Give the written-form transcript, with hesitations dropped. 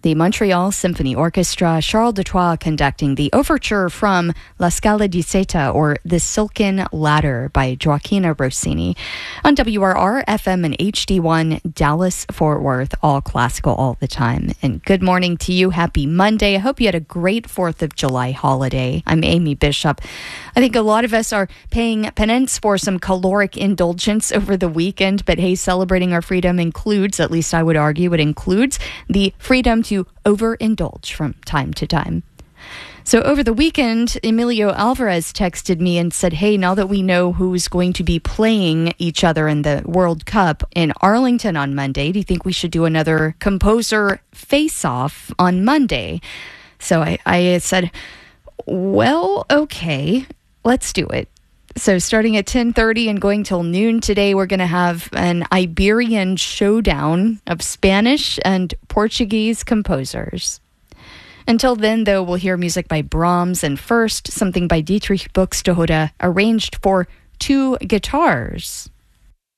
The Montreal Symphony Orchestra, Charles Detroit conducting the overture from La Scala di Seta, or The Silken Ladder, by Gioacchino Rossini, on WRR, FM, and HD1, Dallas, Fort Worth, all classical all the time. And good morning to you. Happy Monday. I hope you had a great 4th of July holiday. I'm Amy Bishop. I think a lot of us are paying penance for some caloric indulgence over the weekend, but hey, celebrating our freedom includes, at least I would argue, it includes the freedom to overindulge from time to time. So over the weekend, Emilio Alvarez texted me and said, hey, now that we know who's going to be playing each other in the World Cup in Arlington on Monday, do you think we should do another composer face-off on Monday? So I said, well, okay, let's do it. So starting at 10:30 and going till noon today, we're going to have an Iberian showdown of Spanish and Portuguese composers. Until then, though, we'll hear music by Brahms, and first, something by Dietrich Buxtehude, arranged for 2 guitars.